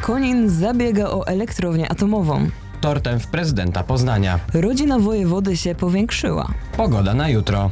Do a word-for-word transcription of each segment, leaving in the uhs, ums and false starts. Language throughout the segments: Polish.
Konin zabiega o elektrownię atomową. Tortem w prezydenta Poznania. Rodzina wojewody się powiększyła. Pogoda na jutro.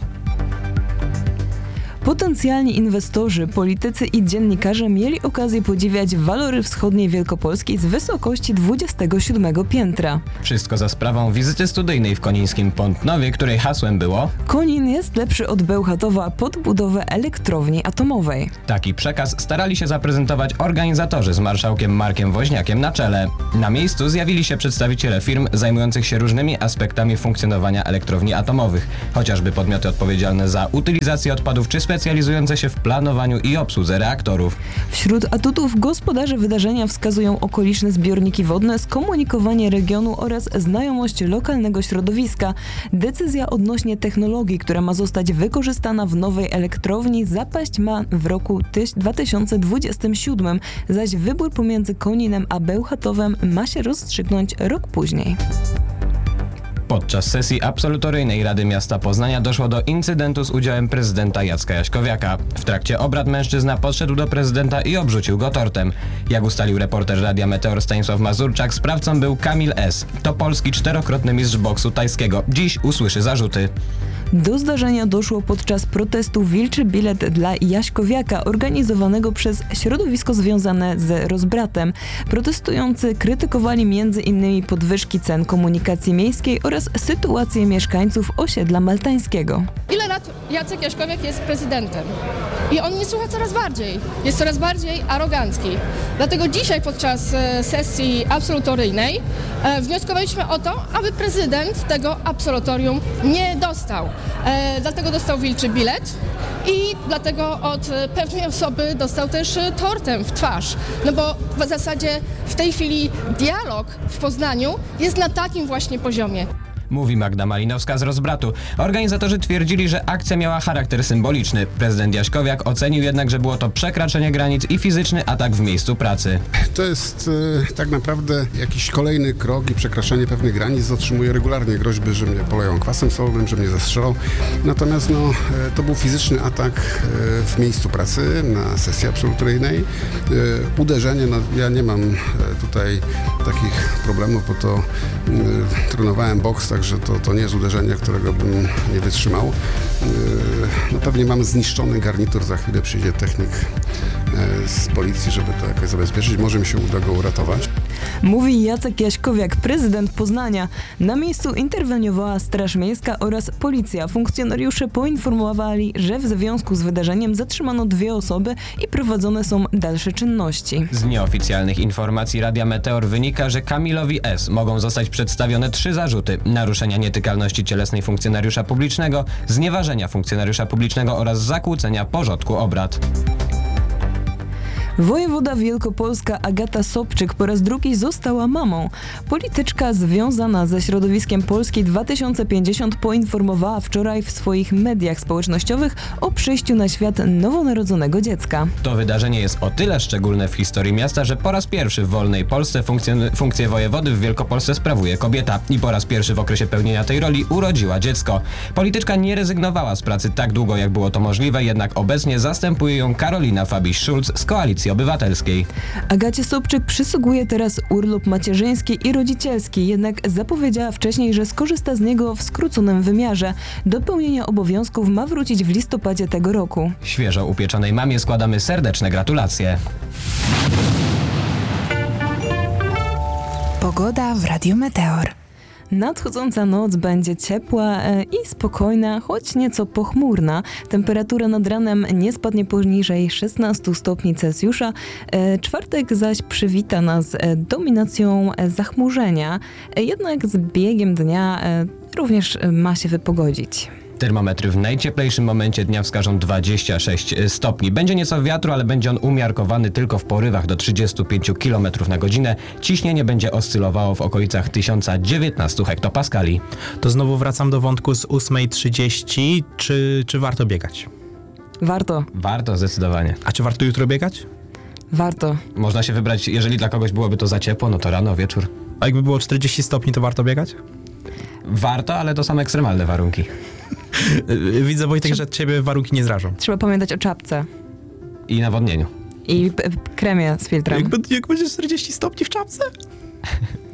Potencjalni inwestorzy, politycy i dziennikarze mieli okazję podziwiać walory wschodniej Wielkopolski z wysokości dwudziestego siódmego piętra. Wszystko za sprawą wizyty studyjnej w konińskim Pątnowie, której hasłem było: Konin jest lepszy od Bełchatowa pod budowę elektrowni atomowej. Taki przekaz starali się zaprezentować organizatorzy z marszałkiem Markiem Woźniakiem na czele. Na miejscu zjawili się przedstawiciele firm zajmujących się różnymi aspektami funkcjonowania elektrowni atomowych, chociażby podmioty odpowiedzialne za utylizację odpadów czy specjalizujące się w planowaniu i obsłudze reaktorów. Wśród atutów gospodarze wydarzenia wskazują okoliczne zbiorniki wodne, skomunikowanie regionu oraz znajomość lokalnego środowiska. Decyzja odnośnie technologii, która ma zostać wykorzystana w nowej elektrowni, zapaść ma w roku dwa tysiące dwudziestym siódmym, zaś wybór pomiędzy Koninem a Bełchatowem ma się rozstrzygnąć rok później. Podczas sesji absolutoryjnej Rady Miasta Poznania doszło do incydentu z udziałem prezydenta Jacka Jaśkowiaka. W trakcie obrad mężczyzna podszedł do prezydenta i obrzucił go tortem. Jak ustalił reporter Radia Meteor Stanisław Mazurczak, sprawcą był Kamil S. To polski czterokrotny mistrz boksu tajskiego. Dziś usłyszy zarzuty. Do zdarzenia doszło podczas protestu Wilczy Bilet dla Jaśkowiaka organizowanego przez środowisko związane z Rozbratem. Protestujący krytykowali między innymi podwyżki cen komunikacji miejskiej oraz sytuację mieszkańców osiedla maltańskiego. Ile lat Jacek Jaśkowiak jest prezydentem? I on nie słucha coraz bardziej. Jest coraz bardziej arogancki. Dlatego dzisiaj podczas e, sesji absolutoryjnej e, wnioskowaliśmy o to, aby prezydent tego absolutorium nie dostał. E, dlatego dostał wilczy bilet i dlatego od pewnej osoby dostał też tortem w twarz. No bo w zasadzie w tej chwili dialog w Poznaniu jest na takim właśnie poziomie. Mówi Magda Malinowska z Rozbratu. Organizatorzy twierdzili, że akcja miała charakter symboliczny. Prezydent Jaśkowiak ocenił jednak, że było to przekraczanie granic i fizyczny atak w miejscu pracy. To jest e, tak naprawdę jakiś kolejny krok i przekraczanie pewnych granic. Otrzymuję regularnie groźby, że mnie poleją kwasem solnym, że mnie zastrzelą. Natomiast no, e, to był fizyczny atak e, w miejscu pracy na sesji absolutoryjnej. E, uderzenie, no ja nie mam e, tutaj takich problemów, bo to e, trenowałem boks, także to, to nie jest uderzenie, którego bym nie wytrzymał. No pewnie mam zniszczony garnitur, za chwilę przyjdzie technik z policji, żeby to jakoś zabezpieczyć. Może mi się uda go uratować. Mówi Jacek Jaśkowiak, prezydent Poznania. Na miejscu interweniowała Straż Miejska oraz policja. Funkcjonariusze poinformowali, że w związku z wydarzeniem zatrzymano dwie osoby i prowadzone są dalsze czynności. Z nieoficjalnych informacji Radia Meteor wynika, że Kamilowi S. mogą zostać przedstawione trzy zarzuty: naruszenia nietykalności cielesnej funkcjonariusza publicznego, znieważenia funkcjonariusza publicznego oraz zakłócenia porządku obrad. Wojewoda Wielkopolska Agata Sobczyk po raz drugi została mamą. Polityczka związana ze środowiskiem Polski dwa tysiące pięćdziesiąt poinformowała wczoraj w swoich mediach społecznościowych o przyjściu na świat nowonarodzonego dziecka. To wydarzenie jest o tyle szczególne w historii miasta, że po raz pierwszy w wolnej Polsce funkcjon- funkcję wojewody w Wielkopolsce sprawuje kobieta i po raz pierwszy w okresie pełnienia tej roli urodziła dziecko. Polityczka nie rezygnowała z pracy tak długo, jak było to możliwe, jednak obecnie zastępuje ją Karolina Fabiś-Szulc z Koalicji Obywatelskiej. Agacie Sobczyk przysługuje teraz urlop macierzyński i rodzicielski, jednak zapowiedziała wcześniej, że skorzysta z niego w skróconym wymiarze. Do pełnienia obowiązków ma wrócić w listopadzie tego roku. Świeżo upieczonej mamie składamy serdeczne gratulacje. Pogoda w Radiu Meteor. Nadchodząca noc będzie ciepła i spokojna, choć nieco pochmurna. Temperatura nad ranem nie spadnie poniżej szesnaście stopni Celsjusza. Czwartek zaś przywita nas dominacją zachmurzenia. Jednak z biegiem dnia również ma się wypogodzić. Termometry w najcieplejszym momencie dnia wskażą dwadzieścia sześć stopni. Będzie nieco wiatru, ale będzie on umiarkowany tylko w porywach do trzydziestu pięciu kilometrów na godzinę. Ciśnienie będzie oscylowało w okolicach tysiąc dziewiętnaście hektopaskali. To znowu wracam do wątku z ósmej trzydzieści. Czy, czy warto biegać? Warto. Warto, zdecydowanie. A czy warto jutro biegać? Warto. Można się wybrać, jeżeli dla kogoś byłoby to za ciepło, no to rano, wieczór. A jakby było czterdzieści stopni, to warto biegać? Warto, ale to są ekstremalne warunki. Widzę, Wojtek, że ciebie warunki nie zrażą. Trzeba pamiętać o czapce. I nawodnieniu. I p- kremie z filtrem. Jak, jak będzie czterdzieści stopni w czapce?